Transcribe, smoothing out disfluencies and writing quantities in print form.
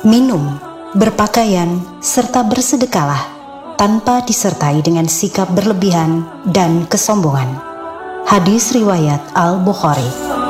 minum, berpakaian, serta bersedekahlah tanpa disertai dengan sikap berlebihan dan kesombongan. Hadis riwayat Al-Bukhari.